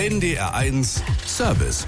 NDR1 Service.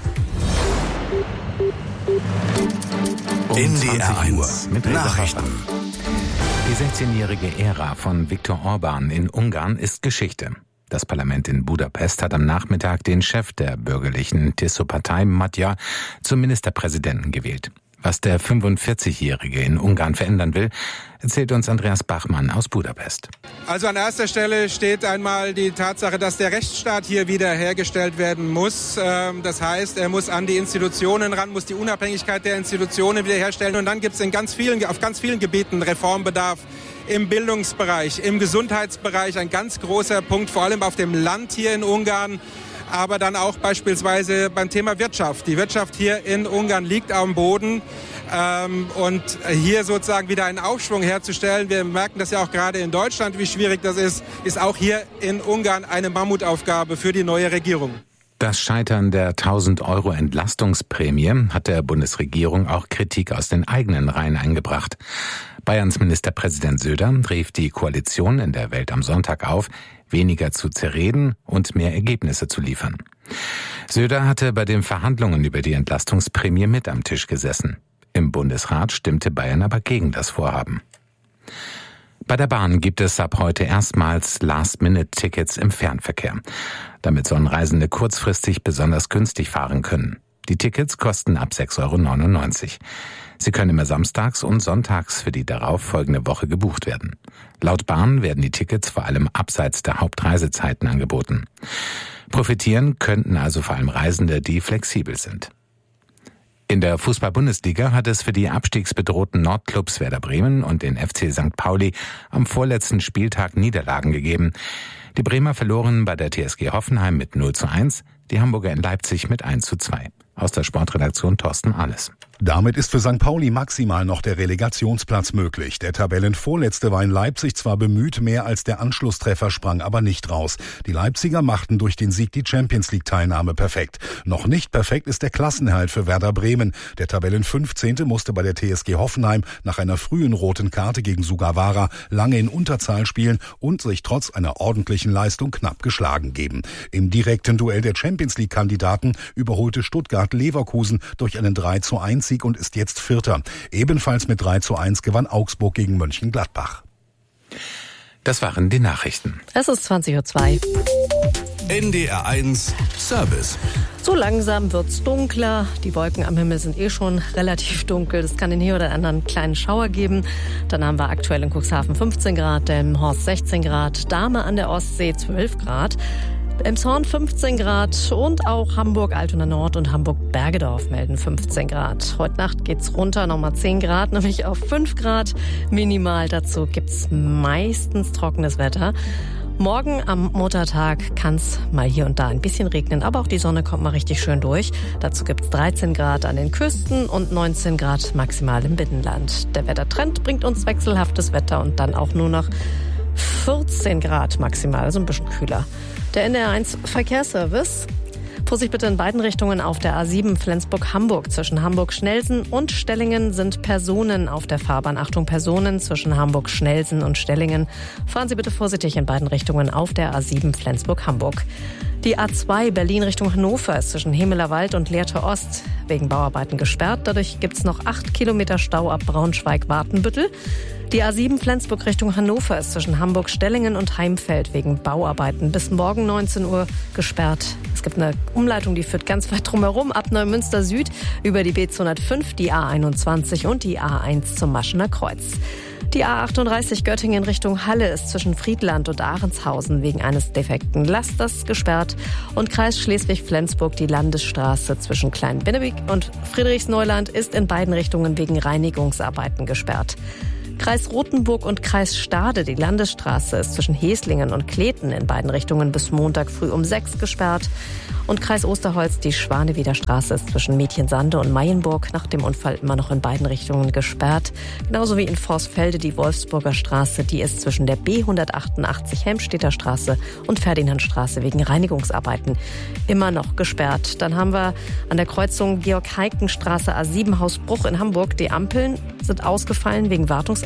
NDR1 mit Nachrichten. Die 16-jährige Ära von Viktor Orbán in Ungarn ist Geschichte. Das Parlament in Budapest hat am Nachmittag den Chef der bürgerlichen TISZO-Partei, Magyar, zum Ministerpräsidenten gewählt. Was der 45-Jährige in Ungarn verändern will, erzählt uns Andreas Bachmann aus Budapest. Also an erster Stelle steht einmal die Tatsache, dass der Rechtsstaat hier wieder hergestellt werden muss. Das heißt, er muss an die Institutionen ran, muss die Unabhängigkeit der Institutionen wiederherstellen. Und dann gibt es auf ganz vielen Gebieten Reformbedarf. Im Bildungsbereich, im Gesundheitsbereich ein ganz großer Punkt, vor allem auf dem Land hier in Ungarn. Aber dann auch beispielsweise beim Thema Wirtschaft. Die Wirtschaft hier in Ungarn liegt am Boden. Und hier sozusagen wieder einen Aufschwung herzustellen, wir merken das ja auch gerade in Deutschland, wie schwierig das ist auch hier in Ungarn eine Mammutaufgabe für die neue Regierung. Das Scheitern der 1.000 € Entlastungsprämie hat der Bundesregierung auch Kritik aus den eigenen Reihen eingebracht. Bayerns Ministerpräsident Söder rief die Koalition in der Welt am Sonntag auf, weniger zu zerreden und mehr Ergebnisse zu liefern. Söder hatte bei den Verhandlungen über die Entlastungsprämie mit am Tisch gesessen. Im Bundesrat stimmte Bayern aber gegen das Vorhaben. Bei der Bahn gibt es ab heute erstmals Last-Minute-Tickets im Fernverkehr. Damit sollen Reisende kurzfristig besonders günstig fahren können. Die Tickets kosten ab 6,99 €. Sie können immer samstags und sonntags für die darauf folgende Woche gebucht werden. Laut Bahn werden die Tickets vor allem abseits der Hauptreisezeiten angeboten. Profitieren könnten also vor allem Reisende, die flexibel sind. In der Fußball-Bundesliga hat es für die abstiegsbedrohten Nordclubs Werder Bremen und den FC St. Pauli am vorletzten Spieltag Niederlagen gegeben. Die Bremer verloren bei der TSG Hoffenheim mit 0:1, die Hamburger in Leipzig mit 1:2. Aus der Sportredaktion Thorsten Ahles. Damit ist für St. Pauli maximal noch der Relegationsplatz möglich. Der Tabellenvorletzte war in Leipzig zwar bemüht, mehr als der Anschlusstreffer sprang aber nicht raus. Die Leipziger machten durch den Sieg die Champions-League-Teilnahme perfekt. Noch nicht perfekt ist der Klassenerhalt für Werder Bremen. Der Tabellen-15. musste bei der TSG Hoffenheim nach einer frühen roten Karte gegen Sugawara lange in Unterzahl spielen und sich trotz einer ordentlichen Leistung knapp geschlagen geben. Im direkten Duell der Champions-League-Kandidaten überholte Stuttgart Leverkusen durch einen 3:1-Sieg und ist jetzt Vierter. Ebenfalls mit 3:1 gewann Augsburg gegen Mönchengladbach. Das waren die Nachrichten. Es ist 20:02 Uhr. NDR1 Service. So langsam wird's dunkler. Die Wolken am Himmel sind schon relativ dunkel. Es kann den hier oder anderen kleinen Schauer geben. Dann haben wir aktuell in Cuxhaven 15 Grad, Delmenhorst 16 Grad, Dahme an der Ostsee 12 Grad. Emshorn 15 Grad und auch Hamburg Altona Nord und Hamburg Bergedorf melden 15 Grad. Heute Nacht geht's runter, nochmal 10 Grad, nämlich auf 5 Grad minimal. Dazu gibt's meistens trockenes Wetter. Morgen am Muttertag kann's mal hier und da ein bisschen regnen, aber auch die Sonne kommt mal richtig schön durch. Dazu gibt's 13 Grad an den Küsten und 19 Grad maximal im Binnenland. Der Wettertrend bringt uns wechselhaftes Wetter und dann auch nur noch 14 Grad maximal, also ein bisschen kühler. Der NDR1 Verkehrsservice. Vorsicht bitte in beiden Richtungen auf der A7 Flensburg-Hamburg. Zwischen Hamburg-Schnelsen und Stellingen sind Personen auf der Fahrbahn. Achtung, Personen zwischen Hamburg-Schnelsen und Stellingen. Fahren Sie bitte vorsichtig in beiden Richtungen auf der A7 Flensburg-Hamburg. Die A2 Berlin Richtung Hannover ist zwischen Hemelerwald und Lehrte Ost wegen Bauarbeiten gesperrt. Dadurch gibt es noch 8 Kilometer Stau ab Braunschweig-Wartenbüttel. Die A7 Flensburg Richtung Hannover ist zwischen Hamburg-Stellingen und Heimfeld wegen Bauarbeiten bis morgen 19 Uhr gesperrt. Es gibt eine Umleitung, die führt ganz weit drumherum ab Neumünster Süd über die B205, die A21 und die A1 zum Maschener Kreuz. Die A38 Göttingen Richtung Halle ist zwischen Friedland und Ahrenshausen wegen eines defekten Lasters gesperrt. Und Kreis Schleswig-Flensburg, die Landesstraße zwischen Klein-Bennewick und Friedrichsneuland ist in beiden Richtungen wegen Reinigungsarbeiten gesperrt. Kreis Rothenburg und Kreis Stade, die Landesstraße, ist zwischen Heslingen und Kleten in beiden Richtungen bis Montag früh um 6 gesperrt. Und Kreis Osterholz, die Schwaneweder Straße, ist zwischen Mädchensande und Mayenburg nach dem Unfall immer noch in beiden Richtungen gesperrt. Genauso wie in Vorsfelde die Wolfsburger Straße, die ist zwischen der B188 Helmstedter Straße und Ferdinandstraße wegen Reinigungsarbeiten immer noch gesperrt. Dann haben wir an der Kreuzung Georg-Heiken-Straße A7 Hausbruch in Hamburg. Die Ampeln sind ausgefallen wegen Wartungsarbeiten.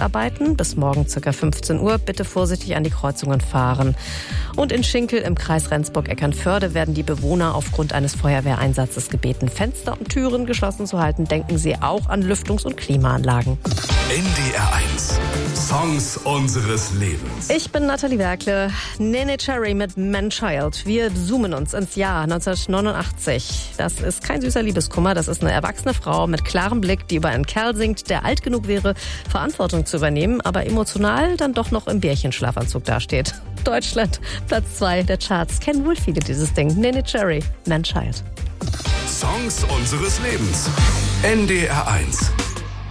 Bauarbeiten. Bis morgen ca. 15 Uhr. Bitte vorsichtig an die Kreuzungen fahren. Und in Schinkel im Kreis Rendsburg-Eckernförde werden die Bewohner aufgrund eines Feuerwehreinsatzes gebeten, Fenster und Türen geschlossen zu halten. Denken Sie auch an Lüftungs- und Klimaanlagen. NDR 1. Songs unseres Lebens. Ich bin Nathalie Werkle. Neneh Cherry mit Man Child. Wir zoomen uns ins Jahr 1989. Das ist kein süßer Liebeskummer. Das ist eine erwachsene Frau mit klarem Blick, die über einen Kerl singt, der alt genug wäre, Verantwortung zu übernehmen, aber emotional dann doch noch im Bärchenschlafanzug dasteht. Deutschland, Platz 2 der Charts. Kennen wohl viele dieses Ding. Neneh Cherry, Man Child. Songs unseres Lebens. NDR 1.